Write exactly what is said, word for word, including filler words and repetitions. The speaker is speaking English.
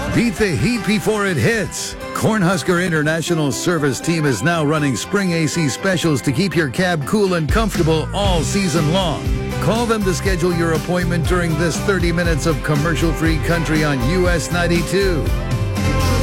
Beat the heat before it hits. Cornhusker International Service Team is now running spring A C specials to keep your cab cool and comfortable all season long. Call them to schedule your appointment during this thirty minutes of commercial-free country on U S ninety-two.